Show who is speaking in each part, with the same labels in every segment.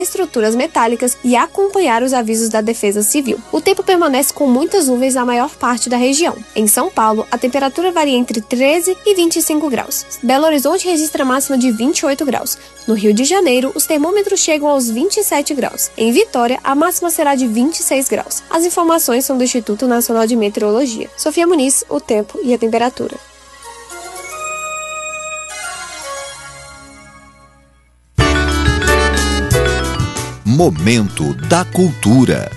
Speaker 1: estruturas metálicas e acompanhar os avisos da Defesa Civil. O tempo permanece com muitas nuvens na maior parte da região. Em São Paulo, a temperatura varia entre 13 e 25 graus. Belo Horizonte registra máxima de 28 graus. No Rio de Janeiro, os termômetros chegam aos 27 graus. Em Vitória, a máxima será de 26 graus. As informações são do Instituto Nacional de Meteorologia. Sofia Muniz, o tempo e a temperatura.
Speaker 2: Momento da Cultura.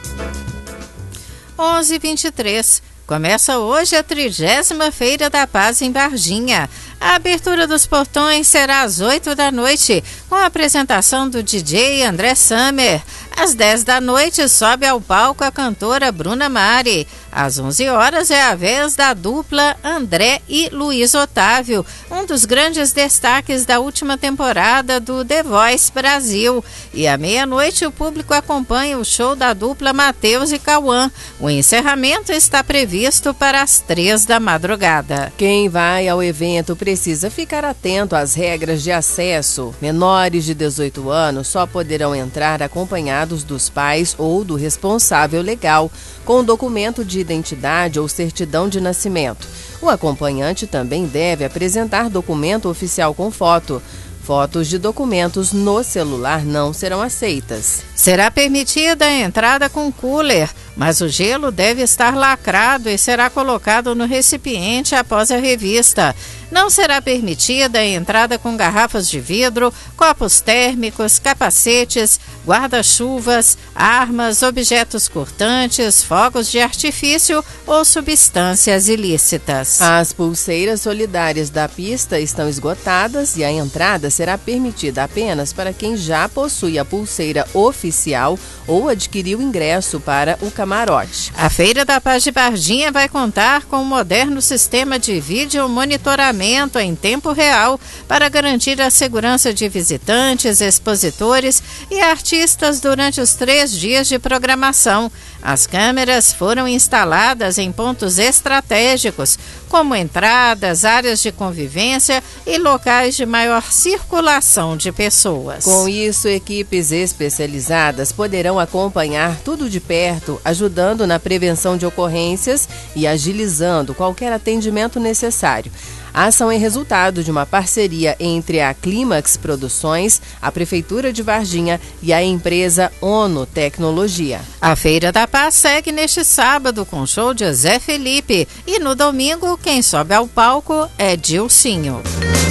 Speaker 3: 11h23. Começa hoje a 30ª Feira da Paz em Varginha. A abertura dos portões será às 8 da noite, com a apresentação do DJ André Summer. Às 10 da noite, sobe ao palco a cantora Bruna Mari. Às 11 horas é a vez da dupla André e Luiz Otávio, um dos grandes destaques da última temporada do The Voice Brasil. E à meia-noite, o público acompanha o show da dupla Matheus e Cauã. O encerramento está previsto para as 3 da madrugada.
Speaker 4: Quem vai ao evento precisa ficar atento às regras de acesso. Menores de 18 anos só poderão entrar acompanhados dos pais ou do responsável legal, com documento de identidade ou certidão de nascimento. O acompanhante também deve apresentar documento oficial com foto. Fotos de documentos no celular não serão aceitas.
Speaker 3: Será permitida a entrada com cooler, mas o gelo deve estar lacrado e será colocado no recipiente após a revista. Não será permitida a entrada com garrafas de vidro, copos térmicos, capacetes, guarda-chuvas, armas, objetos cortantes, fogos de artifício ou substâncias ilícitas.
Speaker 4: As pulseiras solidárias da pista estão esgotadas e a entrada será permitida apenas para quem já possui a pulseira oficial ou adquiriu ingresso para o camarote.
Speaker 3: A Feira da Paz de Varginha vai contar com um moderno sistema de vídeo monitoramento em tempo real para garantir a segurança de visitantes, expositores e artistas durante os 3 dias de programação. As câmeras foram instaladas em pontos estratégicos, como entradas, áreas de convivência e locais de maior circulação de pessoas.
Speaker 4: Com isso, equipes especializadas poderão acompanhar tudo de perto, ajudando na prevenção de ocorrências e agilizando qualquer atendimento necessário. A ação é resultado de uma parceria entre a Clímax Produções, a Prefeitura de Varginha e a empresa ONU Tecnologia.
Speaker 3: A Feira da Paz segue neste sábado com show de Zé Felipe e no domingo quem sobe ao palco é Dilcinho.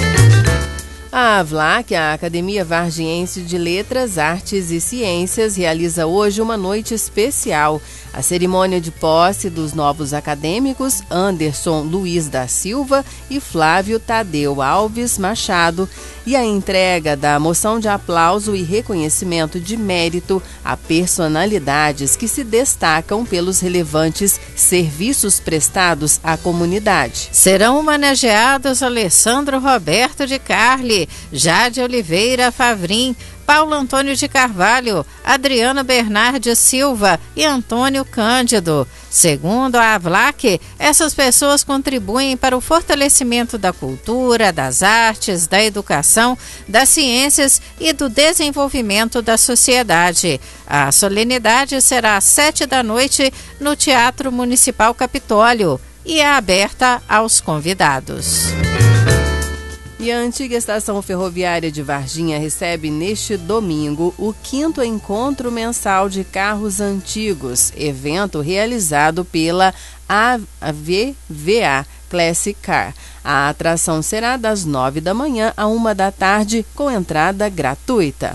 Speaker 4: A AVLAC, a Academia Vargiense de Letras, Artes e Ciências, realiza hoje uma noite especial. A cerimônia de posse dos novos acadêmicos Anderson Luiz da Silva e Flávio Tadeu Alves Machado e a entrega da moção de aplauso e reconhecimento de mérito a personalidades que se destacam pelos relevantes serviços prestados à comunidade.
Speaker 3: Serão homenageados Alessandro Roberto de Carli, Jade Oliveira Favrim, Paulo Antônio de Carvalho, Adriano Bernardes Silva e Antônio Cândido. Segundo a AVLAC, essas pessoas contribuem para o fortalecimento da cultura, das artes, da educação, das ciências e do desenvolvimento da sociedade. A solenidade será às 7 da noite no Teatro Municipal Capitólio e é aberta aos convidados.
Speaker 4: E a antiga estação ferroviária de Varginha recebe neste domingo o 5º encontro mensal de carros antigos, evento realizado pela AVVA Classic Car. A atração será das 9 da manhã à 1 da tarde, com entrada gratuita.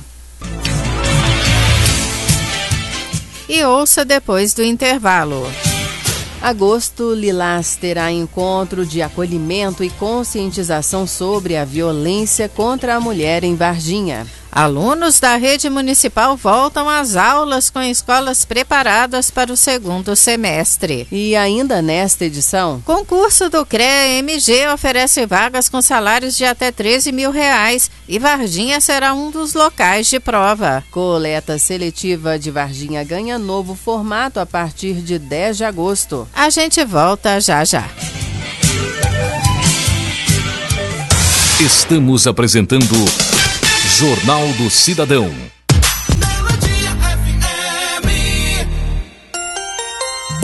Speaker 3: E ouça depois do intervalo.
Speaker 4: Agosto Lilás terá encontro de acolhimento e conscientização sobre a violência contra a mulher em Varginha.
Speaker 3: Alunos da rede municipal voltam às aulas com escolas preparadas para o 2º semestre.
Speaker 4: E ainda nesta edição,
Speaker 3: concurso do CREA-MG oferece vagas com salários de até R$13 mil e Varginha será um dos locais de prova.
Speaker 4: Coleta seletiva de Varginha ganha novo formato a partir de 10 de agosto.
Speaker 3: A gente volta já já.
Speaker 2: Estamos apresentando Jornal do Cidadão.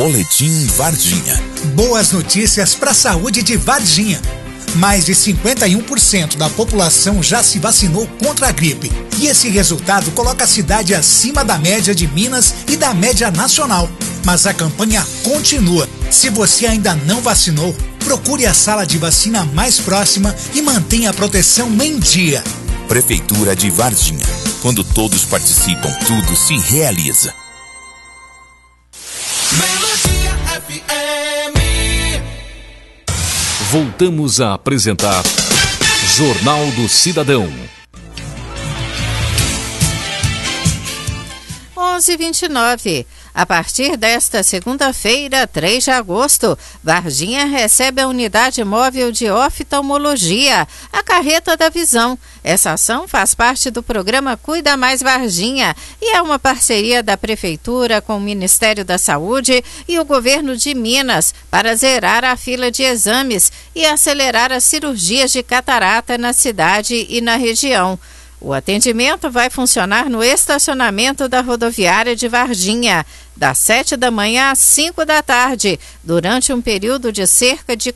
Speaker 2: Boletim Varginha.
Speaker 5: Boas notícias para a saúde de Varginha. Mais de 51% da população já se vacinou contra a gripe. E esse resultado coloca a cidade acima da média de Minas e da média nacional. Mas a campanha continua. Se você ainda não vacinou, procure a sala de vacina mais próxima e mantenha a proteção em dia.
Speaker 2: Prefeitura de Varginha. Quando todos participam, tudo se realiza.
Speaker 6: Voltamos a apresentar Jornal do Cidadão.
Speaker 3: 11h29. A partir desta segunda-feira, 3 de agosto, Varginha recebe a unidade móvel de oftalmologia, a Carreta da Visão. Essa ação faz parte do programa Cuida Mais Varginha e é uma parceria da Prefeitura com o Ministério da Saúde e o Governo de Minas para zerar a fila de exames e acelerar as cirurgias de catarata na cidade e na região. O atendimento vai funcionar no estacionamento da rodoviária de Varginha, das 7 da manhã às 5 da tarde, durante um período de cerca de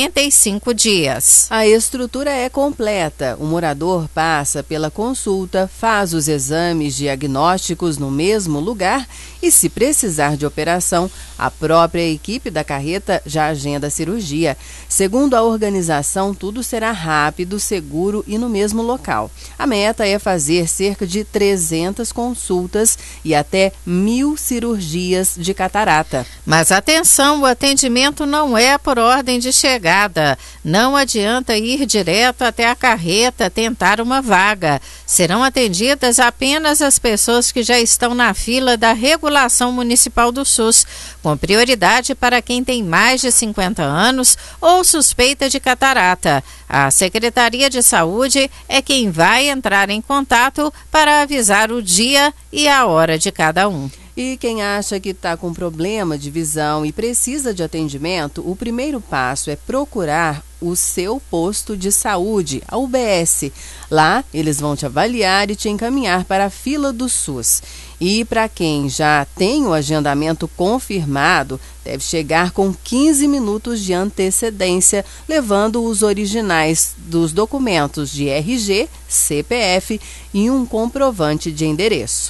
Speaker 3: 45 dias.
Speaker 4: A estrutura é completa. O morador passa pela consulta, faz os exames diagnósticos no mesmo lugar e, se precisar de operação, a própria equipe da carreta já agenda a cirurgia. Segundo a organização, tudo será rápido, seguro e no mesmo local. A meta é fazer cerca de 300 consultas e até 1.000 cirurgias de catarata.
Speaker 3: Mas atenção, o atendimento não é por ordem de chegada. Não adianta ir direto até a carreta tentar uma vaga. Serão atendidas apenas as pessoas que já estão na fila da regulação municipal do SUS, com prioridade para quem tem mais de 50 anos ou suspeita de catarata. A Secretaria de Saúde é quem vai entrar em contato para avisar o dia e a hora de cada um.
Speaker 4: E quem acha que está com problema de visão e precisa de atendimento, o primeiro passo é procurar o seu posto de saúde, a UBS. Lá, eles vão te avaliar e te encaminhar para a fila do SUS. E para quem já tem o agendamento confirmado, deve chegar com 15 minutos de antecedência, levando os originais dos documentos de RG, CPF e um comprovante de endereço.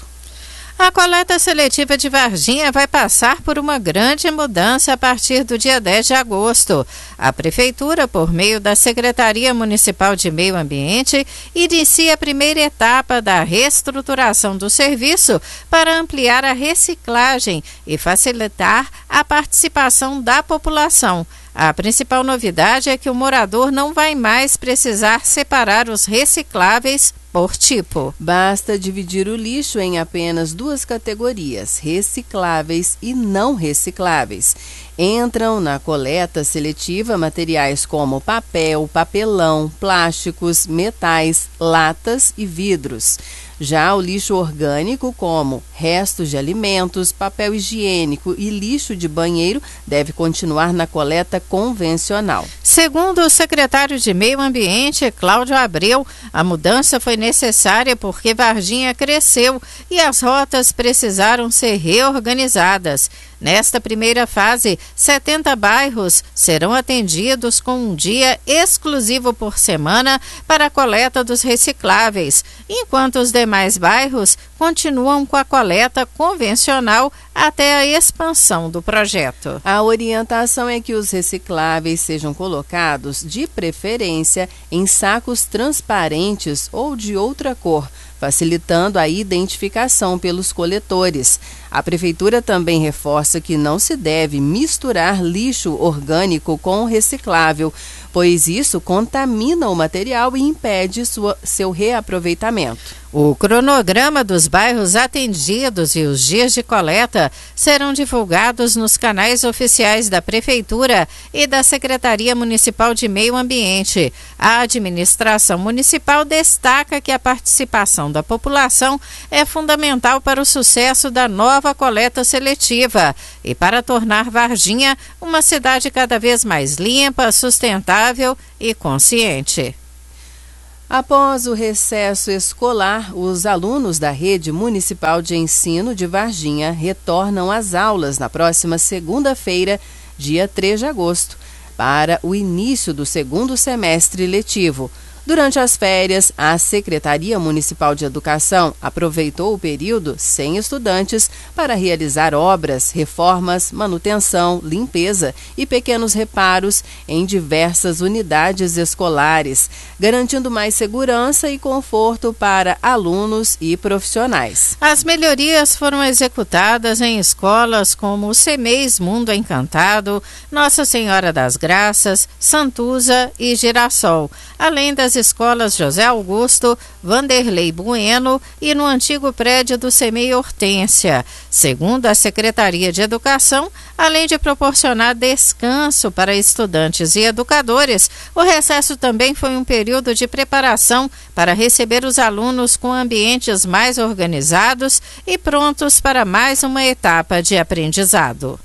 Speaker 3: A coleta seletiva de Varginha vai passar por uma grande mudança a partir do dia 10 de agosto. A Prefeitura, por meio da Secretaria Municipal de Meio Ambiente, inicia a primeira etapa da reestruturação do serviço para ampliar a reciclagem e facilitar a participação da população. A principal novidade é que o morador não vai mais precisar separar os recicláveis por tipo.
Speaker 4: Basta dividir o lixo em apenas 2 categorias, recicláveis e não recicláveis. Entram na coleta seletiva materiais como papel, papelão, plásticos, metais, latas e vidros. Já o lixo orgânico, como restos de alimentos, papel higiênico e lixo de banheiro, deve continuar na coleta convencional.
Speaker 3: Segundo o secretário de Meio Ambiente, Cláudio Abreu, a mudança foi necessária porque Varginha cresceu e as rotas precisaram ser reorganizadas. Nesta primeira fase, 70 bairros serão atendidos com um dia exclusivo por semana para a coleta dos recicláveis, enquanto os demais bairros continuam com a coleta convencional até a expansão do projeto.
Speaker 4: A orientação é que os recicláveis sejam colocados, de preferência, em sacos transparentes ou de outra cor, facilitando a identificação pelos coletores. A Prefeitura também reforça que não se deve misturar lixo orgânico com reciclável, pois isso contamina o material e impede seu reaproveitamento.
Speaker 3: O cronograma dos bairros atendidos e os dias de coleta serão divulgados nos canais oficiais da Prefeitura e da Secretaria Municipal de Meio Ambiente. A administração municipal destaca que a participação da população é fundamental para o sucesso da nova coleta seletiva e para tornar Varginha uma cidade cada vez mais limpa, sustentável e consciente.
Speaker 4: Após o recesso escolar, os alunos da Rede Municipal de Ensino de Varginha retornam às aulas na próxima segunda-feira, dia 3 de agosto, para o início do segundo semestre letivo. Durante as férias, a Secretaria Municipal de Educação aproveitou o período sem estudantes para realizar obras, reformas, manutenção, limpeza e pequenos reparos em diversas unidades escolares, garantindo mais segurança e conforto para alunos e profissionais.
Speaker 3: As melhorias foram executadas em escolas como o CEMEIS Mundo Encantado, Nossa Senhora das Graças, Santuza e Girassol, além das escolas José Augusto, Vanderlei Bueno e no antigo prédio do CEMEI Hortência. Segundo a Secretaria de Educação, além de proporcionar descanso para estudantes e educadores, o recesso também foi um período de preparação para receber os alunos com ambientes mais organizados e prontos para mais uma etapa de aprendizado.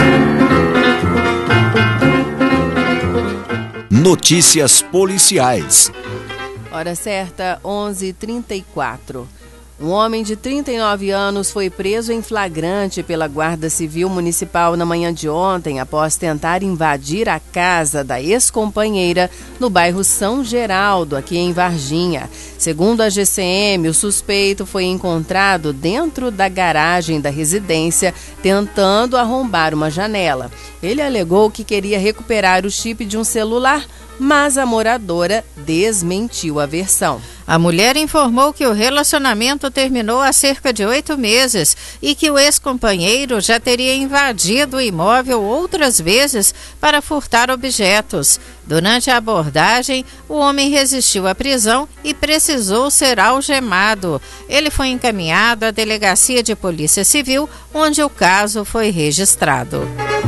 Speaker 7: Notícias policiais.
Speaker 4: Hora certa, 11h34. Um homem de 39 anos foi preso em flagrante pela Guarda Civil Municipal na manhã de ontem após tentar invadir a casa da ex-companheira no bairro São Geraldo, aqui em Varginha. Segundo a GCM, o suspeito foi encontrado dentro da garagem da residência tentando arrombar uma janela. Ele alegou que queria recuperar o chip de um celular, mas a moradora desmentiu a versão.
Speaker 3: A mulher informou que o relacionamento terminou há cerca de 8 meses e que o ex-companheiro já teria invadido o imóvel outras vezes para furtar objetos. Durante a abordagem, o homem resistiu à prisão e precisou ser algemado. Ele foi encaminhado à Delegacia de Polícia Civil, onde o caso foi registrado.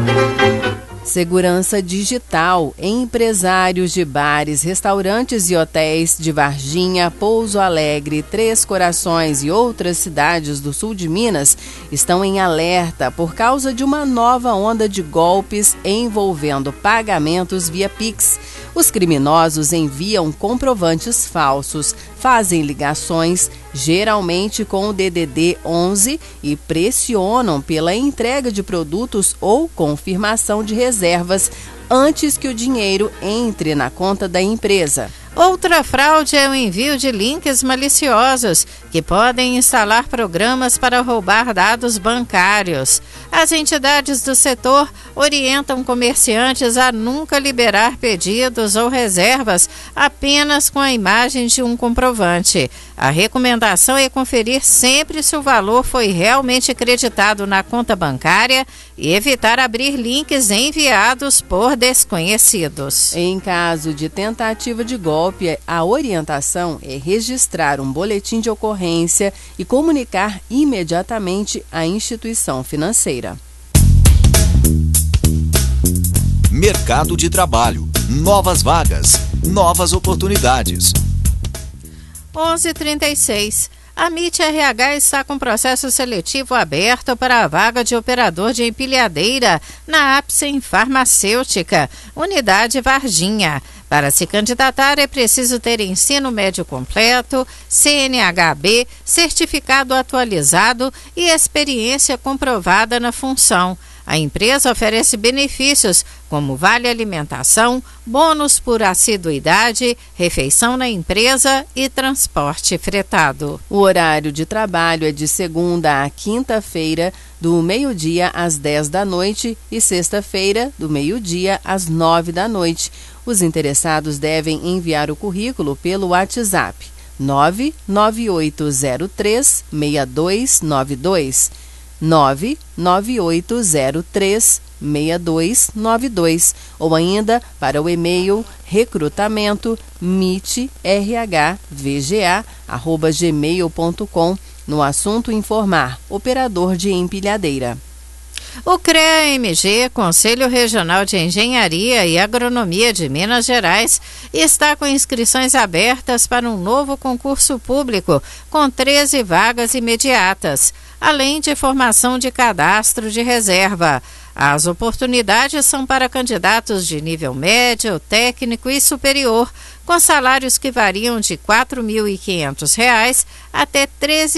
Speaker 4: Segurança digital. Empresários de bares, restaurantes e hotéis de Varginha, Pouso Alegre, Três Corações e outras cidades do sul de Minas estão em alerta por causa de uma nova onda de golpes envolvendo pagamentos via Pix. Os criminosos enviam comprovantes falsos, fazem ligações, geralmente com o DDD 11, e pressionam pela entrega de produtos ou confirmação de reservas antes que o dinheiro entre na conta da empresa.
Speaker 3: Outra fraude é o envio de links maliciosos, que podem instalar programas para roubar dados bancários. As entidades do setor orientam comerciantes a nunca liberar pedidos ou reservas apenas com a imagem de um comprovante. A recomendação é conferir sempre se o valor foi realmente creditado na conta bancária e evitar abrir links enviados por desconhecidos.
Speaker 4: Em caso de tentativa de golpe, a orientação é registrar um boletim de ocorrência e comunicar imediatamente à instituição financeira.
Speaker 7: Mercado de trabalho. Novas vagas. Novas oportunidades.
Speaker 3: 11h36. A MIT RH está com processo seletivo aberto para a vaga de operador de empilhadeira na Apsen Farmacêutica, Unidade Varginha. Para se candidatar é preciso ter ensino médio completo, CNHB, certificado atualizado e experiência comprovada na função. A empresa oferece benefícios como vale alimentação, bônus por assiduidade, refeição na empresa e transporte fretado.
Speaker 4: O horário de trabalho é de segunda a quinta-feira, do meio-dia às 10 da noite e sexta-feira, do meio-dia às 9 da noite. Os interessados devem enviar o currículo pelo WhatsApp 99803-6292. 99803-6292 ou ainda para o e-mail recrutamento-mitrhvga@gmail.com no assunto informar operador de empilhadeira.
Speaker 3: O CREA-MG, Conselho Regional de Engenharia e Agronomia de Minas Gerais, está com inscrições abertas para um novo concurso público com 13 vagas imediatas, além de formação de cadastro de reserva. As oportunidades são para candidatos de nível médio, técnico e superior, com salários que variam de R$ 4.500 até R$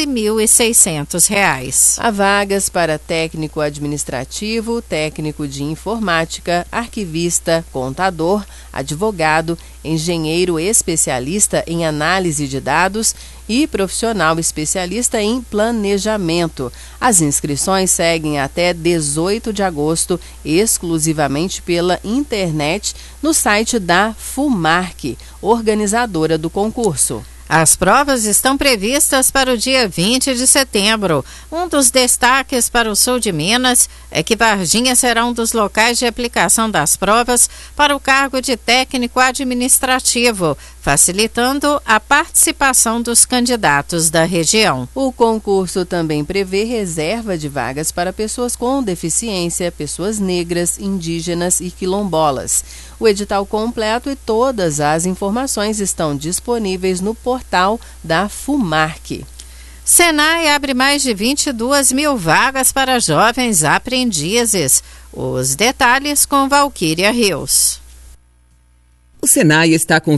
Speaker 3: 13.600.
Speaker 4: Há vagas para técnico administrativo, técnico de informática, arquivista, contador, advogado, engenheiro especialista em análise de dados e profissional especialista em planejamento. As inscrições seguem até 18 de agosto, exclusivamente pela internet, no site da FUMARC, organizadora do concurso.
Speaker 3: As provas estão previstas para o dia 20 de setembro. Um dos destaques para o sul de Minas é que Varginha será um dos locais de aplicação das provas para o cargo de técnico administrativo, facilitando a participação dos candidatos da região.
Speaker 4: O concurso também prevê reserva de vagas para pessoas com deficiência, pessoas negras, indígenas e quilombolas. O edital completo e todas as informações estão disponíveis no portal da FUMARC.
Speaker 3: Senai abre mais de 22 mil vagas para jovens aprendizes. Os detalhes com Valquíria Rios.
Speaker 8: O Senai está com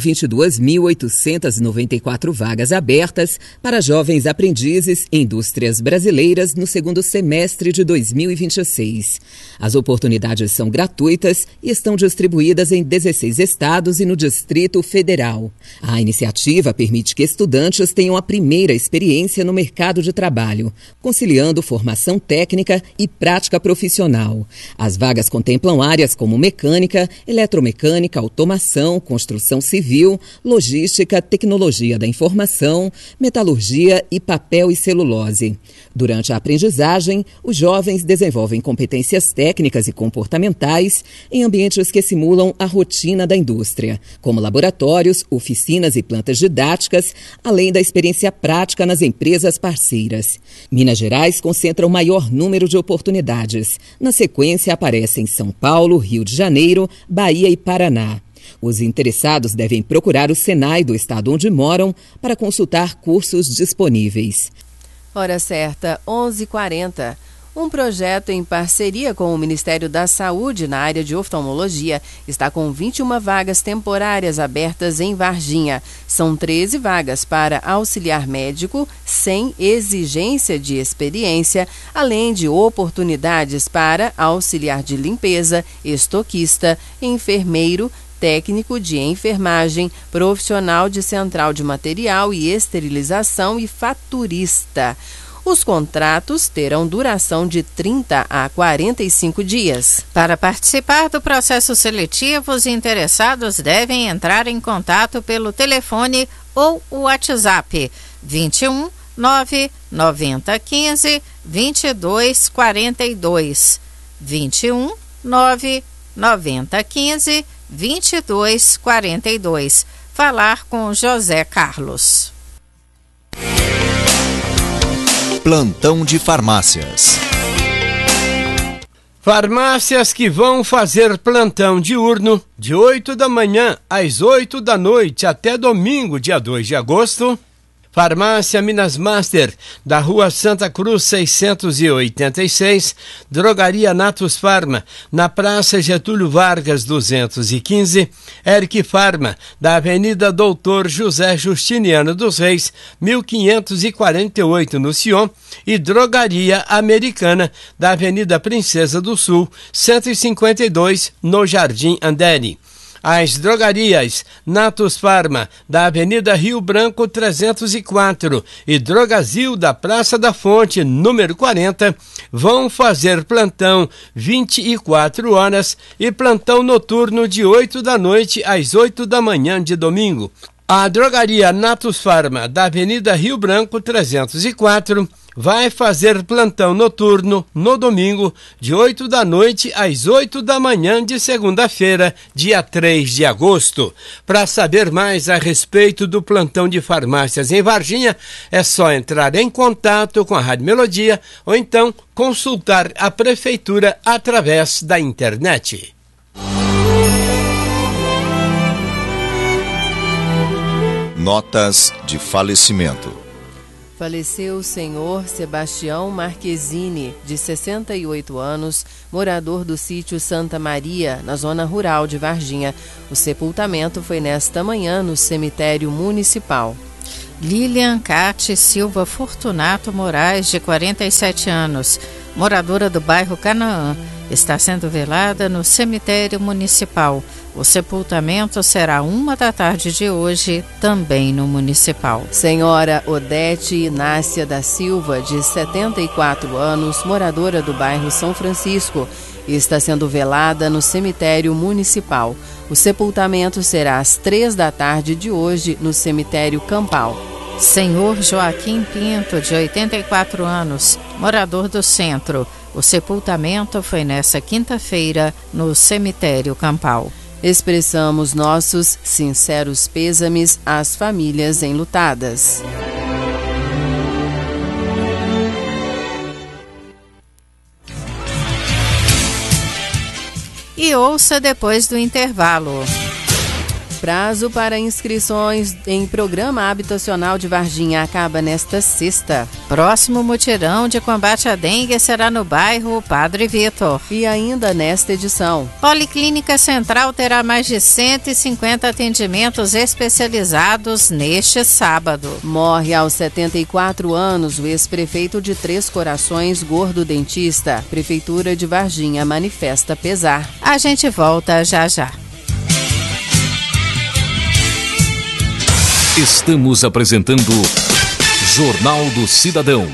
Speaker 8: 22.894 vagas abertas para jovens aprendizes em indústrias brasileiras no segundo semestre de 2026. As oportunidades são gratuitas e estão distribuídas em 16 estados e no Distrito Federal. A iniciativa permite que estudantes tenham a primeira experiência no mercado de trabalho, conciliando formação técnica e prática profissional. As vagas contemplam áreas como mecânica, eletromecânica, automação, construção civil, logística, tecnologia da informação, metalurgia e papel e celulose. Durante a aprendizagem, os jovens desenvolvem competências técnicas e comportamentais em ambientes que simulam a rotina da indústria, como laboratórios, oficinas e plantas didáticas, além da experiência prática nas empresas parceiras. Minas Gerais concentra o maior número de oportunidades. Na sequência, aparecem São Paulo, Rio de Janeiro, Bahia e Paraná. Os interessados devem procurar o Senai do estado onde moram para consultar cursos disponíveis.
Speaker 4: Hora certa, 11h40. Um projeto em parceria com o Ministério da Saúde na área de oftalmologia está com 21 vagas temporárias abertas em Varginha. São 13 vagas para auxiliar médico sem exigência de experiência, além de oportunidades para auxiliar de limpeza, estoquista, enfermeiro, técnico de enfermagem, profissional de central de material e esterilização e faturista. Os contratos terão duração de 30 a 45 dias.
Speaker 3: Para participar do processo seletivo, os interessados devem entrar em contato pelo telefone ou o WhatsApp 21 99015 2242 21 99015 2242. Falar com José Carlos.
Speaker 7: Plantão de farmácias.
Speaker 9: Farmácias que vão fazer plantão diurno de 8 da manhã às 8 da noite até domingo, dia 2 de agosto. Farmácia Minas Master, da Rua Santa Cruz 686, Drogaria Natus Farma, na Praça Getúlio Vargas 215, Eric Farma, da Avenida Doutor José Justiniano dos Reis, 1548 no Sion, e Drogaria Americana, da Avenida Princesa do Sul, 152 no Jardim Andere. As drogarias Natus Farma, da Avenida Rio Branco 304 e Drogazil da Praça da Fonte, número 40, vão fazer plantão 24 horas e plantão noturno de 8 da noite às 8 da manhã de domingo. A drogaria Natus Farma, da Avenida Rio Branco 304, vai fazer plantão noturno no domingo, de 8 da noite às 8 da manhã de segunda-feira, dia 3 de agosto. Para saber mais a respeito do plantão de farmácias em Varginha, é só entrar em contato com a Rádio Melodia ou então consultar a Prefeitura através da internet.
Speaker 2: Notas de falecimento.
Speaker 4: Faleceu o senhor Sebastião Marquezine, de 68 anos, morador do sítio Santa Maria, na zona rural de Varginha. O sepultamento foi nesta manhã no cemitério municipal.
Speaker 3: Lilian Cate Silva Fortunato Moraes, de 47 anos, moradora do bairro Canaã, está sendo velada no cemitério municipal. O sepultamento será 1h de hoje, também no municipal.
Speaker 4: Senhora Odete Inácia da Silva, de 74 anos, moradora do bairro São Francisco, está sendo velada no cemitério municipal. O sepultamento será às 3h de hoje, no cemitério Campal.
Speaker 3: Senhor Joaquim Pinto, de 84 anos, morador do centro. O sepultamento foi nesta quinta-feira, no cemitério Campal.
Speaker 4: Expressamos nossos sinceros pêsames às famílias enlutadas.
Speaker 3: E ouça depois do intervalo.
Speaker 4: Prazo para inscrições em programa habitacional de Varginha acaba nesta sexta.
Speaker 3: Próximo mutirão de combate à dengue será no bairro Padre Vitor.
Speaker 4: E ainda nesta edição,
Speaker 3: Policlínica Central terá mais de 150 atendimentos especializados neste sábado.
Speaker 4: Morre aos 74 anos o ex-prefeito de Três Corações, Gordo Dentista. Prefeitura de Varginha manifesta pesar.
Speaker 3: A gente volta já já.
Speaker 6: Estamos apresentando Jornal do Cidadão.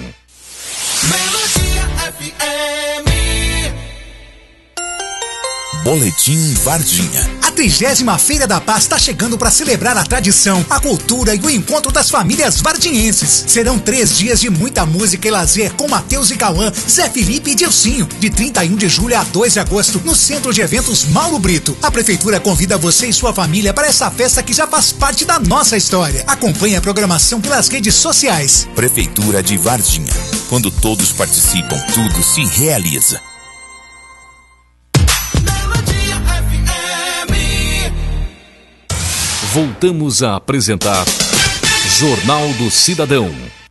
Speaker 2: Boletim Varginha.
Speaker 5: A 30ª Feira da Paz está chegando para celebrar a tradição, a cultura e o encontro das famílias varginhenses. Serão 3 dias de muita música e lazer com Matheus e Cauã, Zé Felipe e Dilcinho, de 31 de julho a 2 de agosto, no Centro de Eventos Mauro Brito. A Prefeitura convida você e sua família para essa festa que já faz parte da nossa história. Acompanhe a programação pelas redes sociais.
Speaker 2: Prefeitura de Varginha. Quando todos participam, tudo se realiza.
Speaker 6: Voltamos a apresentar Jornal do Cidadão.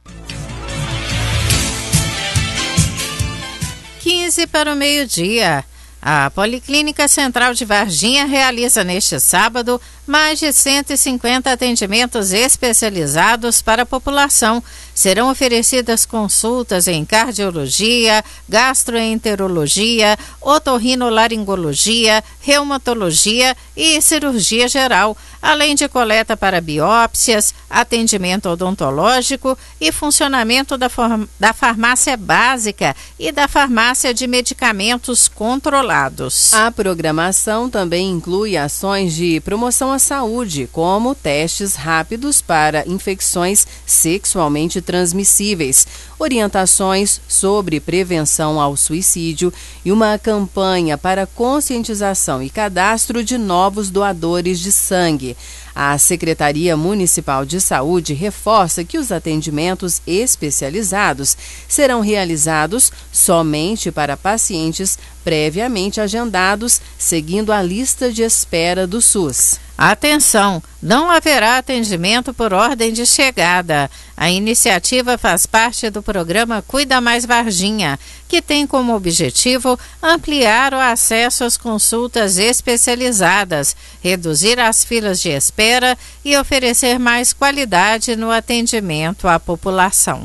Speaker 3: 15 para o meio-dia. A Policlínica Central de Varginha realiza neste sábado mais de 150 atendimentos especializados para a população. Serão oferecidas consultas em cardiologia, gastroenterologia, otorrinolaringologia, reumatologia e cirurgia geral, além de coleta para biópsias, atendimento odontológico e funcionamento da farmácia básica e da farmácia de medicamentos controlados.
Speaker 4: A programação também inclui ações de promoção à saúde, como testes rápidos para infecções sexualmente transmissíveis, orientações sobre prevenção ao suicídio e uma campanha para conscientização e cadastro de novos doadores de sangue. A Secretaria Municipal de Saúde reforça que os atendimentos especializados serão realizados somente para pacientes previamente agendados, seguindo a lista de espera do SUS.
Speaker 3: Atenção, não haverá atendimento por ordem de chegada. A iniciativa faz parte do programa Cuida Mais Varginha, que tem como objetivo ampliar o acesso às consultas especializadas, reduzir as filas de espera e oferecer mais qualidade no atendimento à população.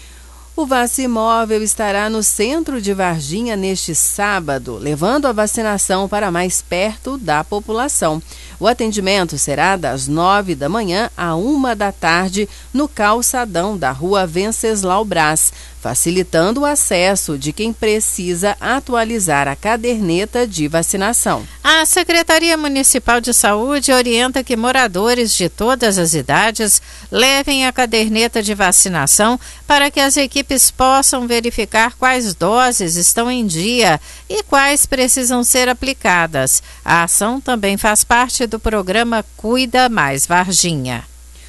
Speaker 4: O Vacimóvel estará no centro de Varginha neste sábado, levando a vacinação para mais perto da população. O atendimento será das 9 da manhã à 1 da tarde no calçadão da Rua Venceslau Braz, facilitando o acesso de quem precisa atualizar a caderneta de vacinação.
Speaker 3: A Secretaria Municipal de Saúde orienta que moradores de todas as idades levem a caderneta de vacinação para que as equipes possam verificar quais doses estão em dia e quais precisam ser aplicadas. A ação também faz parte do programa Cuida Mais Varginha.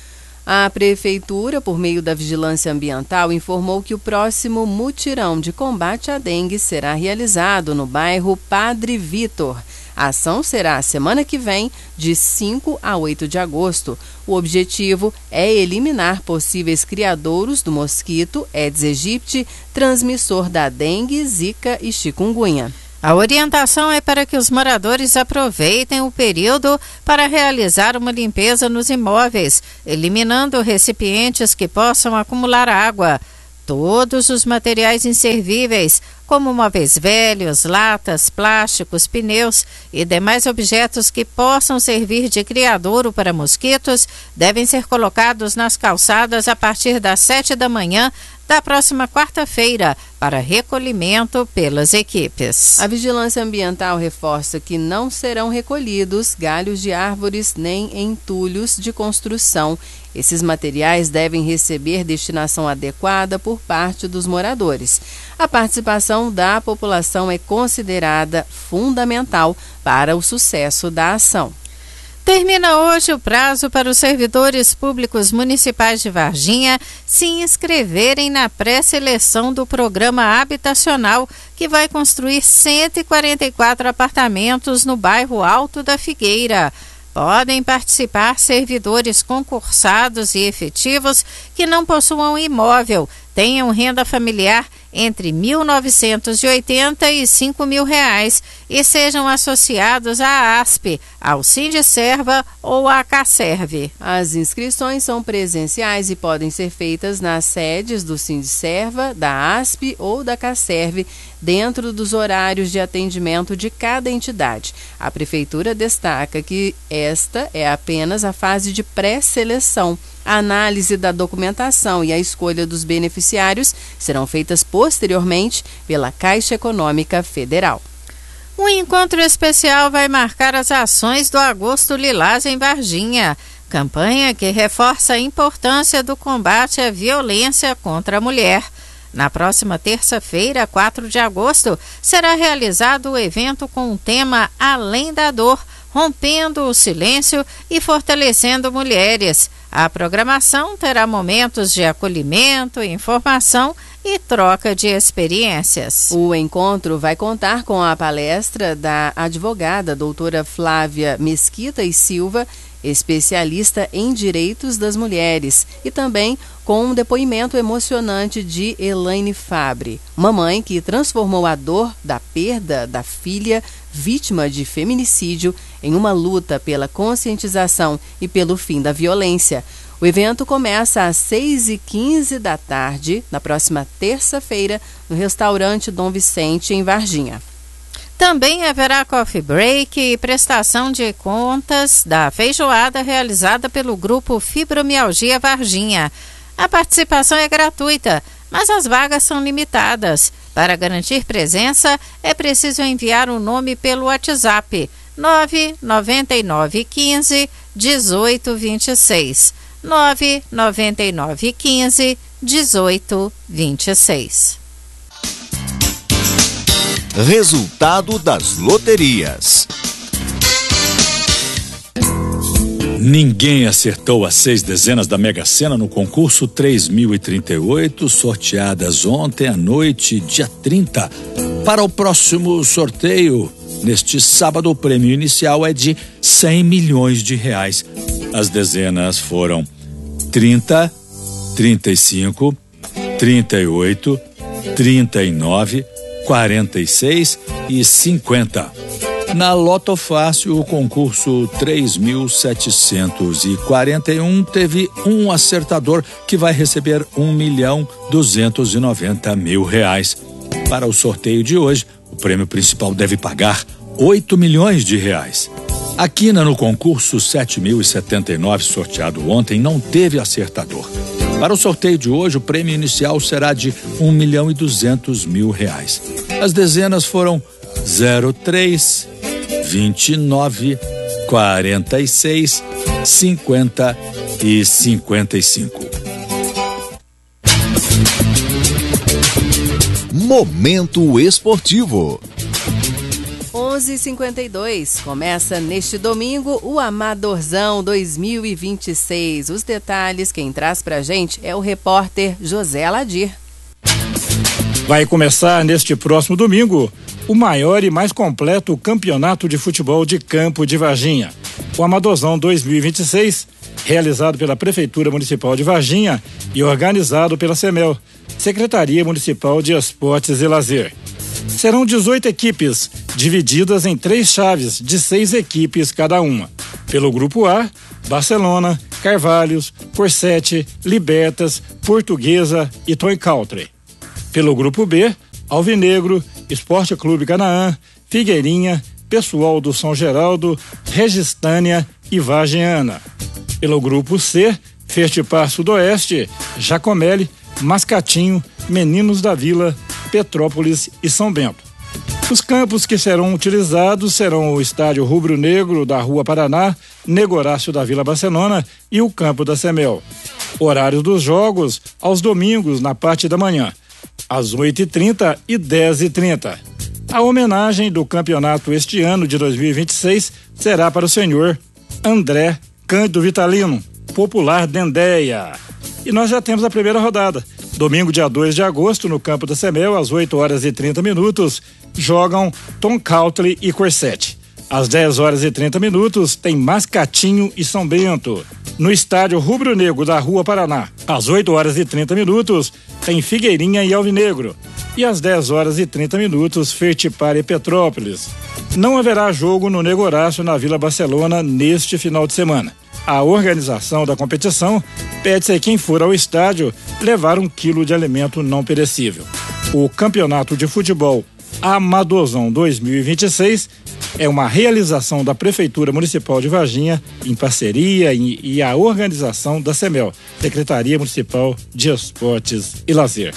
Speaker 4: A Prefeitura, por meio da Vigilância Ambiental, informou que o próximo mutirão de combate à dengue será realizado no bairro Padre Vitor. A ação será a semana que vem, de 5 a 8 de agosto. O objetivo é eliminar possíveis criadouros do mosquito Aedes aegypti, transmissor da dengue, zika e chikungunya.
Speaker 3: A orientação é para que os moradores aproveitem o período para realizar uma limpeza nos imóveis, eliminando recipientes que possam acumular água. Todos os materiais inservíveis, como móveis velhos, latas, plásticos, pneus e demais objetos que possam servir de criadouro para mosquitos, devem ser colocados nas calçadas a partir das 7 da manhã da próxima quarta-feira, para recolhimento pelas equipes.
Speaker 4: A Vigilância Ambiental reforça que não serão recolhidos galhos de árvores nem entulhos de construção. Esses materiais devem receber destinação adequada por parte dos moradores. A participação da população é considerada fundamental para o sucesso da ação.
Speaker 3: Termina hoje o prazo para os servidores públicos municipais de Varginha se inscreverem na pré-seleção do programa habitacional, que vai construir 144 apartamentos no bairro Alto da Figueira. Podem participar servidores concursados e efetivos que não possuam imóvel, tenham renda familiar entre R$ 1.980 e R$ 5.000 e sejam associados à ASP, ao Sindiserva ou à Caserve.
Speaker 4: As inscrições são presenciais e podem ser feitas nas sedes do Sindiserva, da ASP ou da Caserve, dentro dos horários de atendimento de cada entidade. A Prefeitura destaca que esta é apenas a fase de pré-seleção. A análise da documentação e a escolha dos beneficiários serão feitas posteriormente pela Caixa Econômica Federal.
Speaker 3: Um encontro especial vai marcar as ações do Agosto Lilás em Varginha, campanha que reforça a importância do combate à violência contra a mulher. Na próxima terça-feira, 4 de agosto, será realizado o evento com o tema Além da Dor, rompendo o silêncio e fortalecendo mulheres. A programação terá momentos de acolhimento, informação e troca de experiências.
Speaker 4: O encontro vai contar com a palestra da advogada doutora Flávia Mesquita e Silva, especialista em direitos das mulheres, e também com um depoimento emocionante de Elaine Fabre, uma mãe que transformou a dor da perda da filha vítima de feminicídio em uma luta pela conscientização e pelo fim da violência. O evento começa às 6h15 da tarde, na próxima terça-feira, no restaurante Dom Vicente, em Varginha.
Speaker 3: Também haverá coffee break e prestação de contas da feijoada realizada pelo grupo Fibromialgia Varginha. A participação é gratuita, mas as vagas são limitadas. Para garantir presença, é preciso enviar o nome pelo WhatsApp 99915 1826. 99915 1826.
Speaker 7: Resultado das loterias.
Speaker 10: Ninguém acertou as 6 dezenas da Mega Sena no concurso 3.038, sorteadas ontem à noite, dia 30. Para o próximo sorteio, neste sábado, o prêmio inicial é de 100 milhões de reais. As dezenas foram 30, 35, 38, 39, 46 e 50. Na Loto Fácil, o concurso 3.741 teve um acertador que vai receber R$1.290.000. Para o sorteio de hoje, o prêmio principal deve pagar 8 milhões de reais. A quina no concurso 7.079, sorteado ontem, não teve acertador. Para o sorteio de hoje, o prêmio inicial será de R$1.200.000. As dezenas foram 03, 29, 46, 50 e 55.
Speaker 7: Momento esportivo.
Speaker 4: 11h52, começa neste domingo o Amadorzão 2026. Os detalhes quem traz pra gente é o repórter José Aladir.
Speaker 11: Vai começar neste próximo domingo o maior e mais completo campeonato de futebol de campo de Varginha. O Amadorzão 2026, realizado pela Prefeitura Municipal de Varginha e organizado pela CEMEL, Secretaria Municipal de Esportes e Lazer. Serão 18 equipes, divididas em 3 chaves de 6 equipes cada uma. Pelo Grupo A, Barcelona, Carvalhos, Corsete, Libertas, Portuguesa e Toy Country. Pelo Grupo B, Alvinegro, Esporte Clube Canaã, Figueirinha, Pessoal do São Geraldo, Registânia e Vargiana. Pelo Grupo C, Fertipar Sudoeste, Jacomeli, Mascatinho, Meninos da Vila, Petrópolis e São Bento. Os campos que serão utilizados serão o Estádio Rubro Negro da Rua Paraná, Negorácio da Vila Barcelona e o campo da CEMEL. Horário dos jogos aos domingos na parte da manhã, às 8h30 e 10h30. A homenagem do campeonato este ano de 2026 será para o senhor André Cândido Vitalino, popular Dendéia. E nós já temos a primeira rodada. Domingo, dia 2 de agosto, no campo da CEMEL, às 8h30, jogam Tom Country e Corsete. Às 10h30, tem Mascatinho e São Bento. No estádio Rubro Negro da Rua Paraná, às 8h30, tem Figueirinha e Alvinegro. E às 10h30, Fertipar e Petrópolis. Não haverá jogo no Negorácio na Vila Barcelona neste final de semana. A organização da competição pede a quem for ao estádio levar 1 quilo de alimento não perecível. O Campeonato de Futebol Amadorzão 2026 é uma realização da Prefeitura Municipal de Varginha em parceria e a organização da CEMEL, Secretaria Municipal de Esportes e Lazer.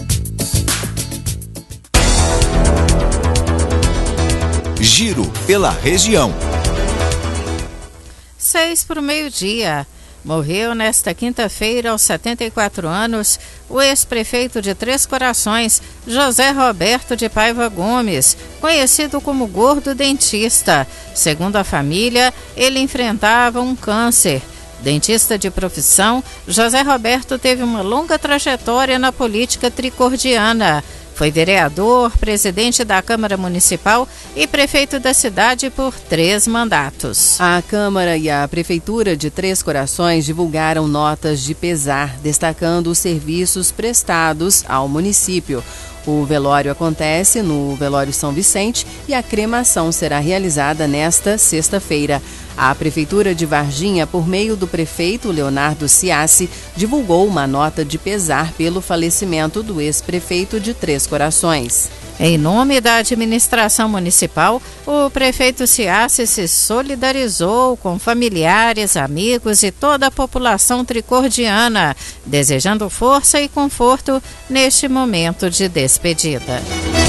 Speaker 7: Giro pela região.
Speaker 3: 6 para o meio-dia. Morreu nesta quinta-feira, aos 74 anos, o ex-prefeito de Três Corações, José Roberto de Paiva Gomes, conhecido como Gordo Dentista. Segundo a família, ele enfrentava um câncer. Dentista de profissão, José Roberto teve uma longa trajetória na política tricordiana. Foi vereador, presidente da Câmara Municipal e prefeito da cidade por 3 mandatos.
Speaker 4: A Câmara e a Prefeitura de Três Corações divulgaram notas de pesar, destacando os serviços prestados ao município. O velório acontece no Velório São Vicente e a cremação será realizada nesta sexta-feira. A Prefeitura de Varginha, por meio do prefeito Leonardo Ciassi, divulgou uma nota de pesar pelo falecimento do ex-prefeito de Três Corações.
Speaker 3: Em nome da administração municipal, o prefeito Ciassi se solidarizou com familiares, amigos e toda a população tricordiana, desejando força e conforto neste momento de despedida.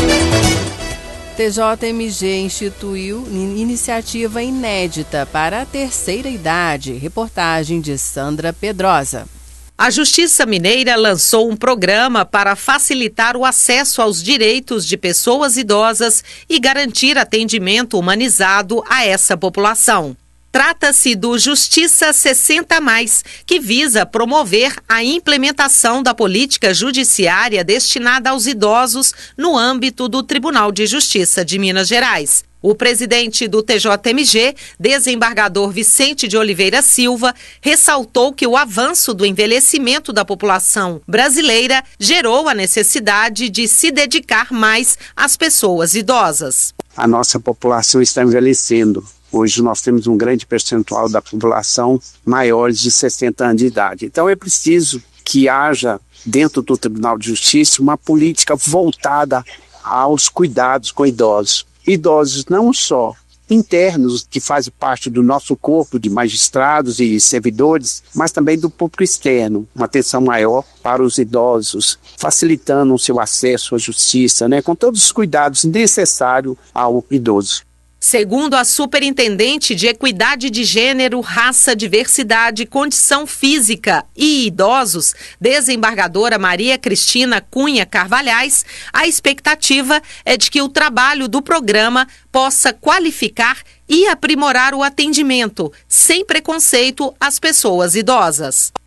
Speaker 4: TJMG instituiu iniciativa inédita para a terceira idade. Reportagem de Sandra Pedrosa.
Speaker 12: A Justiça Mineira lançou um programa para facilitar o acesso aos direitos de pessoas idosas e garantir atendimento humanizado a essa população. Trata-se do Justiça 60+, que visa promover a implementação da política judiciária destinada aos idosos no âmbito do Tribunal de Justiça de Minas Gerais. O presidente do TJMG, desembargador Vicente de Oliveira Silva, ressaltou que o avanço do envelhecimento da população brasileira gerou a necessidade de se dedicar mais às pessoas idosas.
Speaker 13: A nossa população está envelhecendo. Hoje nós temos um grande percentual da população maiores de 60 anos de idade. Então é preciso que haja dentro do Tribunal de Justiça uma política voltada aos cuidados com idosos. Idosos não só internos, que fazem parte do nosso corpo de magistrados e servidores, mas também do público externo. Uma atenção maior para os idosos, facilitando o seu acesso à justiça, com todos os cuidados necessários ao idoso.
Speaker 12: Segundo a superintendente de Equidade de Gênero, Raça, Diversidade, Condição Física e Idosos, desembargadora Maria Cristina Cunha Carvalhais, a expectativa é de que o trabalho do programa possa qualificar e aprimorar o atendimento, sem preconceito às pessoas idosas.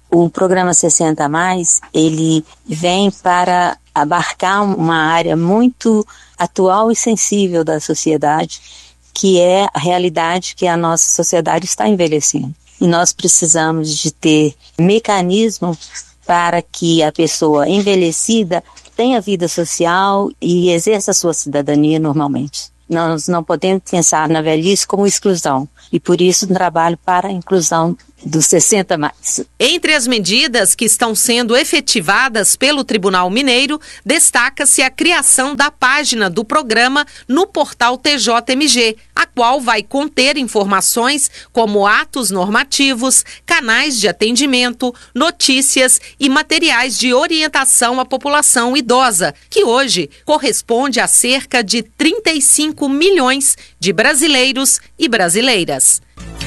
Speaker 14: O programa 60 Mais, ele vem para abarcar uma área muito atual e sensível da sociedade, que é a realidade que a nossa sociedade está envelhecendo. E nós precisamos de ter mecanismos para que a pessoa envelhecida tenha vida social e exerça a sua cidadania normalmente. Nós não podemos pensar na velhice como exclusão, e por isso trabalho para a inclusão dos 60 mais.
Speaker 12: Entre as medidas que estão sendo efetivadas pelo Tribunal Mineiro, destaca-se a criação da página do programa no portal TJMG, a qual vai conter informações como atos normativos, canais de atendimento, notícias e materiais de orientação à população idosa, que hoje corresponde a cerca de 35 milhões de brasileiros e brasileiras.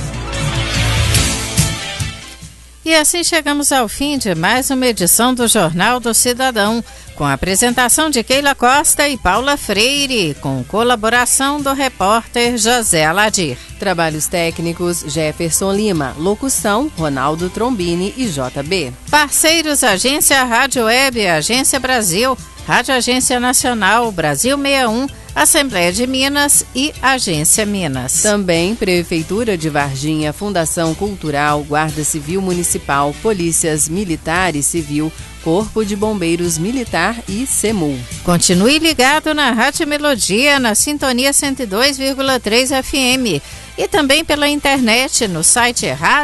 Speaker 3: E assim chegamos ao fim de mais uma edição do Jornal do Cidadão, com a apresentação de Keila Costa e Paula Freire, com colaboração do repórter José Aladir.
Speaker 4: Trabalhos técnicos Jefferson Lima, locução Ronaldo Trombini e JB.
Speaker 3: Parceiros Agência Rádio Web, Agência Brasil, Rádio Agência Nacional, Brasil 61, Assembleia de Minas e Agência Minas.
Speaker 4: Também Prefeitura de Varginha, Fundação Cultural, Guarda Civil Municipal, Polícias Militar e Civil, Corpo de Bombeiros Militar e CEMUL.
Speaker 3: Continue ligado na Rádio Melodia, na sintonia 102,3 FM e também pela internet no site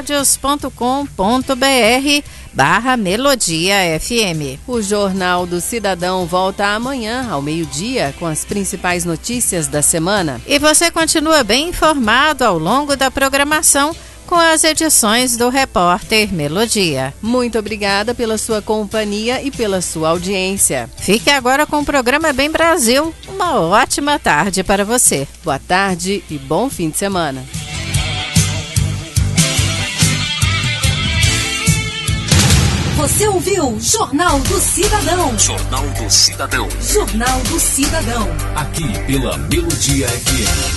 Speaker 3: radios.com.br/Melodia FM.
Speaker 4: O Jornal do Cidadão volta amanhã ao meio-dia com as principais notícias da semana.
Speaker 3: E você continua bem informado ao longo da programação com as edições do Repórter Melodia.
Speaker 4: Muito obrigada pela sua companhia e pela sua audiência.
Speaker 3: Fique agora com o programa Bem Brasil. Uma ótima tarde para você.
Speaker 4: Boa tarde e bom fim de semana.
Speaker 15: Você ouviu Jornal do Cidadão.
Speaker 6: Jornal do Cidadão.
Speaker 15: Jornal do Cidadão.
Speaker 6: Aqui pela Melodia FM.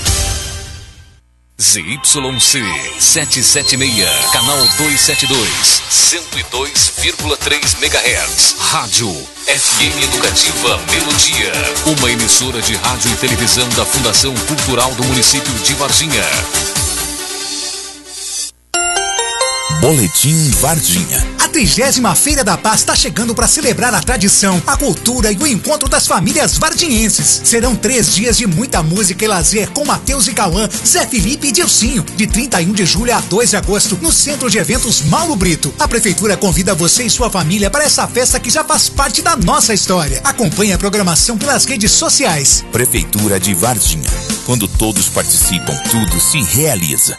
Speaker 6: ZYC 776, canal 272, 102,3 MHz. Rádio FM Educativa Melodia. Uma emissora de rádio e televisão da Fundação Cultural do município de Varginha.
Speaker 2: Boletim Varginha.
Speaker 5: A 30ª Feira da Paz está chegando para celebrar a tradição, a cultura e o encontro das famílias varginhenses. Serão 3 dias de muita música e lazer com Matheus e Cauã, Zé Felipe e Dilcinho, de 31 de julho a 2 de agosto, no Centro de Eventos Mauro Brito. A Prefeitura convida você e sua família para essa festa que já faz parte da nossa história. Acompanhe a programação pelas redes sociais.
Speaker 2: Prefeitura de Varginha. Quando todos participam, tudo se realiza.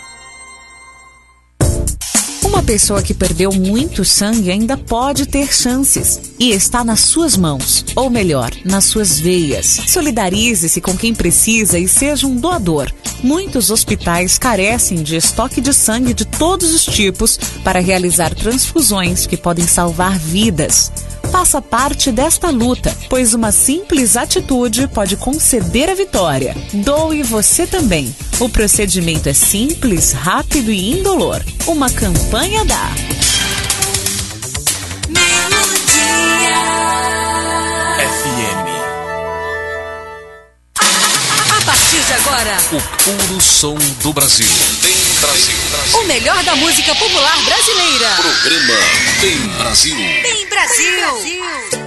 Speaker 16: Uma pessoa que perdeu muito sangue ainda pode ter chances e está nas suas mãos, ou melhor, nas suas veias. Solidarize-se com quem precisa e seja um doador. Muitos hospitais carecem de estoque de sangue de todos os tipos para realizar transfusões que podem salvar vidas. Faça parte desta luta, pois uma simples atitude pode conceder a vitória. Doe você também. O procedimento é simples, rápido e indolor. Uma campanha da
Speaker 15: Melodia
Speaker 2: FM.
Speaker 15: A partir de agora,
Speaker 6: o puro som do Brasil. Bem Brasil.
Speaker 15: O melhor da música popular brasileira.
Speaker 6: Programa Bem Brasil.
Speaker 15: Bem Brasil.